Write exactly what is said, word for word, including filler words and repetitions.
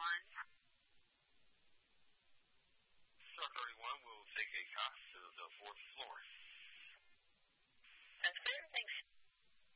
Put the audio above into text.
thirty-one. Star thirty-one will take A C O S to the fourth floor.